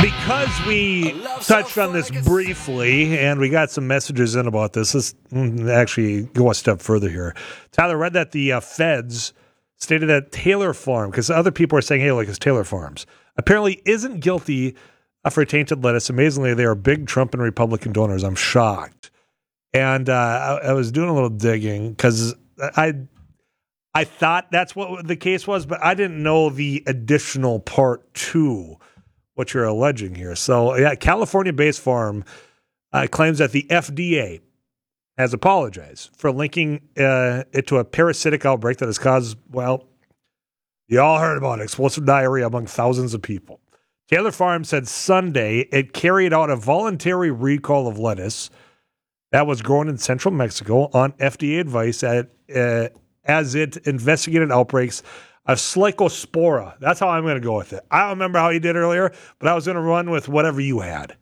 Because we touched on this briefly, and we got some messages in about this, let's actually go a step further here. Tyler read that the feds stated that Taylor Farm, because other people are saying, hey, look, it's Taylor Farms, apparently isn't guilty for tainted lettuce. Amazingly, they are big Trump and Republican donors. I'm shocked. And I was doing a little digging because I thought that's what the case was, but I didn't know the additional part to what you're alleging here. So, yeah, California-based farm claims that the FDA has apologized for linking it to a parasitic outbreak that has caused, well, you all heard about it, explosive diarrhea among thousands of people. Taylor Farm said Sunday it carried out a voluntary recall of lettuce that was grown in central Mexico on FDA advice as it investigated outbreaks of Slicospora. That's how I'm going to go with it. I don't remember how you did earlier, but I was going to run with whatever you had.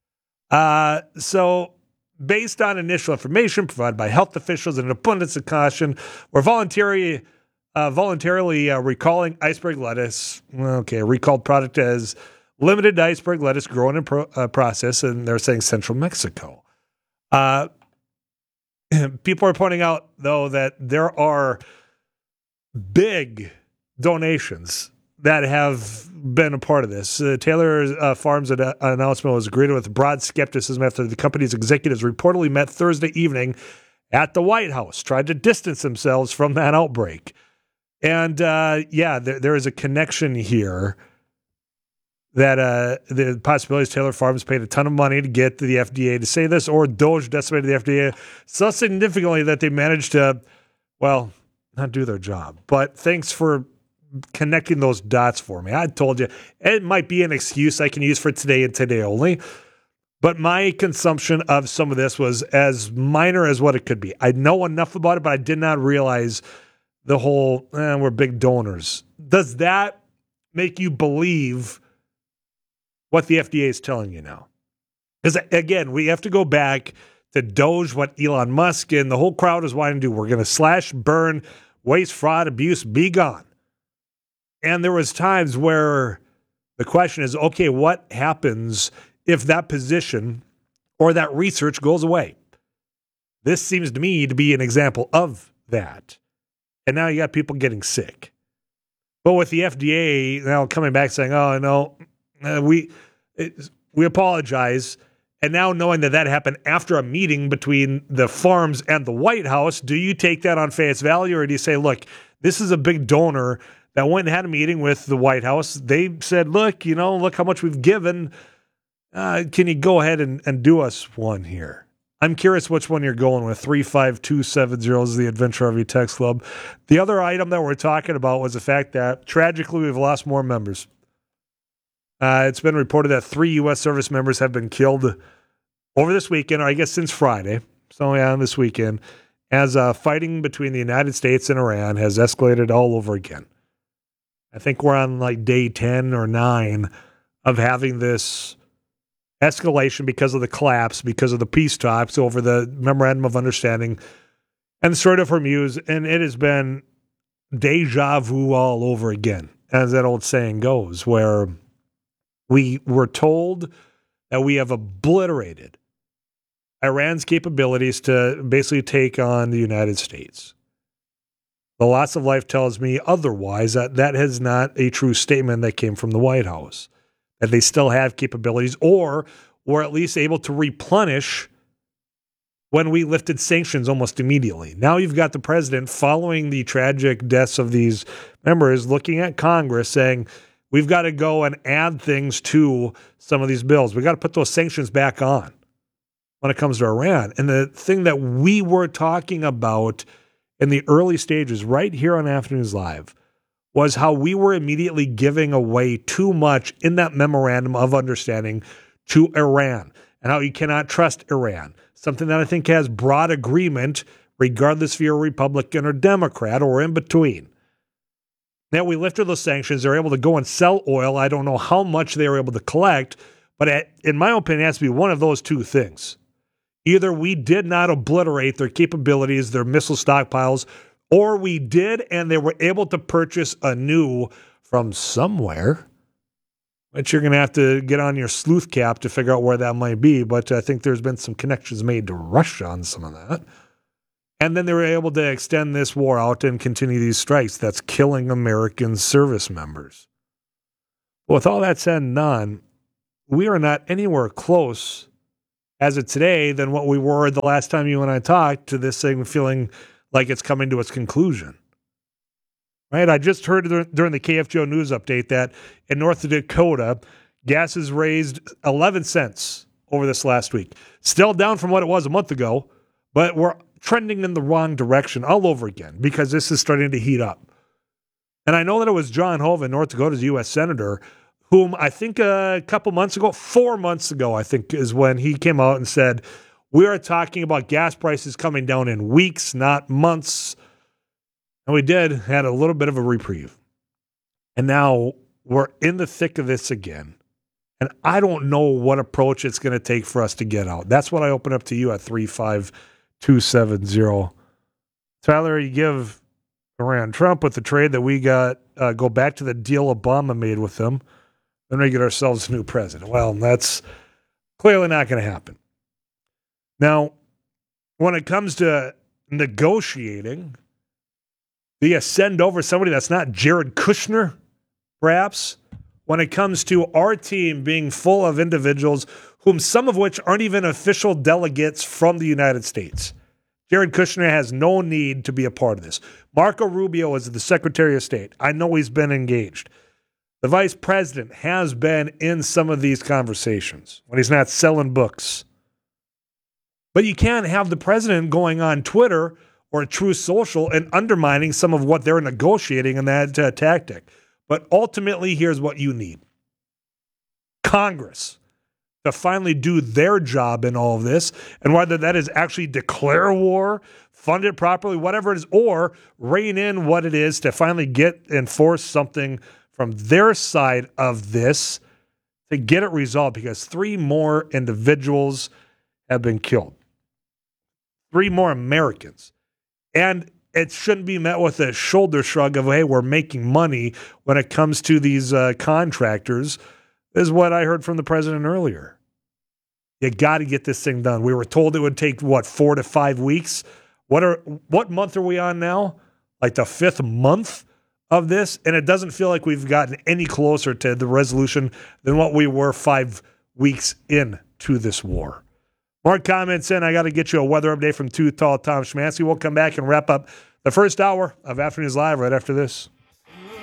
So, based on initial information provided by health officials and an abundance of caution, we're voluntarily recalling iceberg lettuce. Okay, recalled product as limited iceberg lettuce grown in process, and they're saying central Mexico. People are pointing out, though, that there are big donations that have been a part of this. Taylor Farms' announcement was greeted with broad skepticism after the company's executives reportedly met Thursday evening at the White House, tried to distance themselves from that outbreak. And, there is a connection here that the possibilities Taylor Farms paid a ton of money to get to the FDA to say this, or DOJ decimated the FDA so significantly that they managed to, well, not do their job. But thanks for connecting those dots for me. I told you, it might be an excuse I can use for today and today only, but my consumption of some of this was as minor as what it could be. I know enough about it, but I did not realize the whole, we're big donors. Does that make you believe what the FDA is telling you now? Because, again, we have to go back to DOJ, what Elon Musk and the whole crowd is wanting to do. We're going to slash, burn, waste, fraud, abuse, be gone. And there was times where the question is, okay, what happens if that position or that research goes away? This seems to me to be an example of that. And now you got people getting sick. But with the FDA now coming back saying, oh, no, we apologize. And now knowing that happened after a meeting between the farms and the White House, do you take that on face value, or do you say, look, this is a big donor that went and had a meeting with the White House? They said, look how much we've given. Can you go ahead and do us one here? I'm curious which one you're going with. 35270 is the Adventure RV Text Club. The other item that we're talking about was the fact that, tragically, we've lost more members. It's been reported that 3 U.S. service members have been killed over this weekend, or I guess since Friday. So, yeah, this weekend, as fighting between the United States and Iran has escalated all over again. I think we're on like day 10 or 9 of having this escalation because of the collapse, because of the peace talks over the Memorandum of Understanding and the Strait of Hormuz, and it has been deja vu all over again, as that old saying goes, where we were told that we have obliterated Iran's capabilities to basically take on the United States. The loss of life tells me otherwise, that is not a true statement that came from the White House, that they still have capabilities or were at least able to replenish when we lifted sanctions almost immediately. Now you've got the president, following the tragic deaths of these members, looking at Congress saying, we've got to go and add things to some of these bills. We've got to put those sanctions back on when it comes to Iran. And the thing that we were talking about in the early stages right here on Afternoons Live was how we were immediately giving away too much in that memorandum of understanding to Iran, and how you cannot trust Iran, something that I think has broad agreement regardless if you're a Republican or Democrat or in between. Now, we lifted those sanctions. They're able to go and sell oil. I don't know how much they were able to collect, but in my opinion, it has to be one of those two things. Either we did not obliterate their capabilities, their missile stockpiles, or we did and they were able to purchase anew from somewhere. But you're going to have to get on your sleuth cap to figure out where that might be. But I think there's been some connections made to Russia on some of that. And then they were able to extend this war out and continue these strikes. That's killing American service members. With all that said and done, we are not anywhere close as of today than what we were the last time you and I talked to this thing feeling like it's coming to its conclusion. Right? I just heard during the KFGO news update that in North Dakota, gas has raised 11 cents over this last week. Still down from what it was a month ago, but we're trending in the wrong direction all over again because this is starting to heat up. And I know that it was John Hoeven, North Dakota's U.S. Senator, whom I think a couple months ago, 4 months ago, I think is when he came out and said, we are talking about gas prices coming down in weeks, not months. And we had a little bit of a reprieve. And now we're in the thick of this again. And I don't know what approach it's going to take for us to get out. That's what I open up to you at 35270. Tyler, you give Iran Trump with the trade that we got, go back to the deal Obama made with them, then we get ourselves a new president. Well, that's clearly not going to happen. Now, when it comes to negotiating, do you send over somebody that's not Jared Kushner, perhaps? When it comes to our team being full of individuals, whom some of which aren't even official delegates from the United States. Jared Kushner has no need to be a part of this. Marco Rubio is the Secretary of State. I know he's been engaged. The Vice President has been in some of these conversations when he's not selling books. But you can't have the president going on Twitter or Truth Social and undermining some of what they're negotiating in that tactic. But ultimately, here's what you need. Congress to finally do their job in all of this, and whether that is actually declare war, fund it properly, whatever it is, or rein in what it is to finally get and force something from their side of this to get it resolved, because 3 more individuals have been killed. 3 more Americans. And it shouldn't be met with a shoulder shrug of, hey, we're making money when it comes to these contractors, is what I heard from the president earlier. You got to get this thing done. We were told it would take, 4 to 5 weeks? What month are we on now? Like the 5th month of this? And it doesn't feel like we've gotten any closer to the resolution than what we were 5 weeks into this war. More comments in. I got to get you a weather update from Too Tall Tom Schmansky. We'll come back and wrap up the first hour of Afternoons Live right after this.